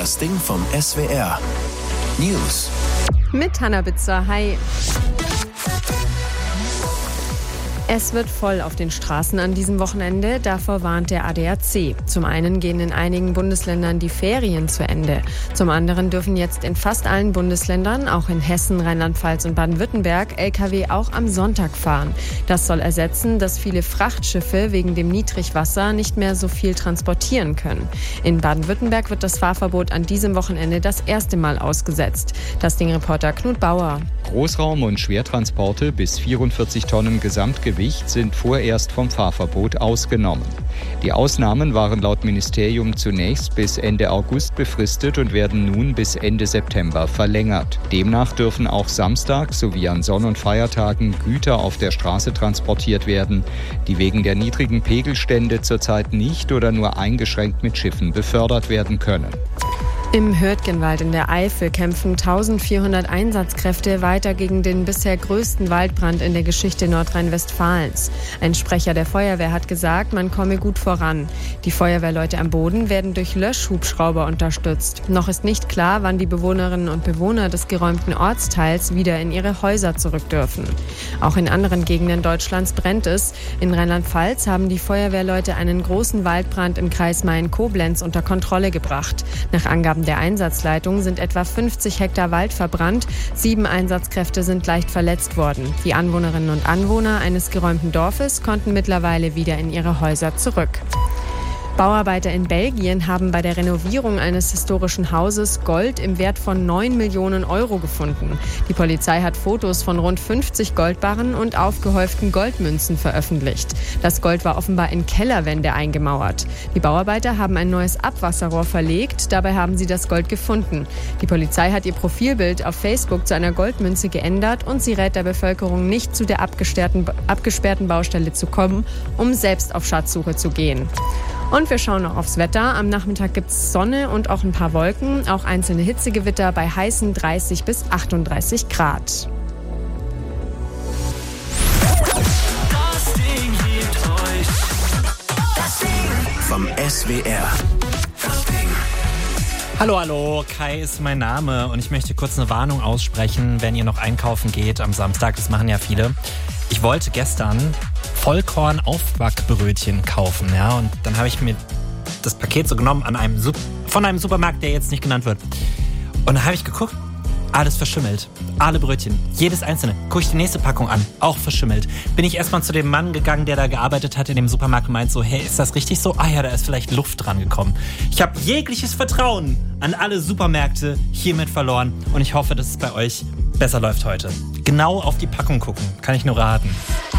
Das Ding vom SWR. News. Mit Hannah Bitzer, hi. Es wird voll auf den Straßen an diesem Wochenende, davor warnt der ADAC. Zum einen gehen in einigen Bundesländern die Ferien zu Ende. Zum anderen dürfen jetzt in fast allen Bundesländern, auch in Hessen, Rheinland-Pfalz und Baden-Württemberg, Lkw auch am Sonntag fahren. Das soll ersetzen, dass viele Frachtschiffe wegen dem Niedrigwasser nicht mehr so viel transportieren können. In Baden-Württemberg wird das Fahrverbot an diesem Wochenende das erste Mal ausgesetzt. Das Ding-Reporter Knut Bauer. Großraum- und Schwertransporte bis 44 Tonnen Gesamtgewicht sind vorerst vom Fahrverbot ausgenommen. Die Ausnahmen waren laut Ministerium zunächst bis Ende August befristet und werden nun bis Ende September verlängert. Demnach dürfen auch Samstag sowie an Sonn- und Feiertagen Güter auf der Straße transportiert werden, die wegen der niedrigen Pegelstände zurzeit nicht oder nur eingeschränkt mit Schiffen befördert werden können. Im Hürtgenwald in der Eifel kämpfen 1400 Einsatzkräfte weiter gegen den bisher größten Waldbrand in der Geschichte Nordrhein-Westfalens. Ein Sprecher der Feuerwehr hat gesagt, man komme gut voran. Die Feuerwehrleute am Boden werden durch Löschhubschrauber unterstützt. Noch ist nicht klar, wann die Bewohnerinnen und Bewohner des geräumten Ortsteils wieder in ihre Häuser zurück dürfen. Auch in anderen Gegenden Deutschlands brennt es. In Rheinland-Pfalz haben die Feuerwehrleute einen großen Waldbrand im Kreis Main-Koblenz unter Kontrolle gebracht. Nach Angaben der Einsatzleitung sind etwa 50 Hektar Wald verbrannt. 7 Einsatzkräfte sind leicht verletzt worden. Die Anwohnerinnen und Anwohner eines geräumten Dorfes konnten mittlerweile wieder in ihre Häuser zurück. Bauarbeiter in Belgien haben bei der Renovierung eines historischen Hauses Gold im Wert von 9 Millionen Euro gefunden. Die Polizei hat Fotos von rund 50 Goldbarren und aufgehäuften Goldmünzen veröffentlicht. Das Gold war offenbar in Kellerwände eingemauert. Die Bauarbeiter haben ein neues Abwasserrohr verlegt, dabei haben sie das Gold gefunden. Die Polizei hat ihr Profilbild auf Facebook zu einer Goldmünze geändert und sie rät der Bevölkerung nicht zu der abgesperrten Baustelle zu kommen, um selbst auf Schatzsuche zu gehen. Und wir schauen noch aufs Wetter. Am Nachmittag gibt es Sonne und auch ein paar Wolken, auch einzelne Hitzegewitter bei heißen 30 bis 38 Grad. Das Ding gibt euch das Ding vom SWR. Das Ding. Hallo, Kai ist mein Name und ich möchte kurz eine Warnung aussprechen, wenn ihr noch einkaufen geht am Samstag, das machen ja viele. Ich wollte gestern Vollkorn-Aufbackbrötchen kaufen, ja, und dann habe ich mir das Paket so genommen von einem Supermarkt, der jetzt nicht genannt wird. Und dann habe ich geguckt, alles verschimmelt. Alle Brötchen, jedes einzelne. Gucke ich die nächste Packung an, auch verschimmelt. Bin ich erstmal zu dem Mann gegangen, der da gearbeitet hat in dem Supermarkt und meint so, hey, ist das richtig so? Ah ja, da ist vielleicht Luft dran gekommen. Ich habe jegliches Vertrauen an alle Supermärkte hiermit verloren und ich hoffe, dass es bei euch besser läuft heute. Genau auf die Packung gucken, kann ich nur raten.